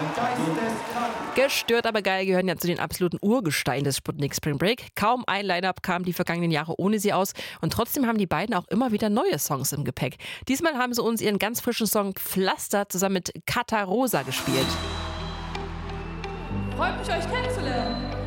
Gestört, aber geil gehören ja zu den absoluten Urgesteinen des Sputnik Spring Break. Kaum ein Line-Up kam die vergangenen Jahre ohne sie aus und trotzdem haben die beiden auch immer wieder neue Songs im Gepäck. Diesmal haben sie uns ihren ganz frischen Song Pflaster zusammen mit Kata Rosa gespielt. Freut mich, euch kennenzulernen.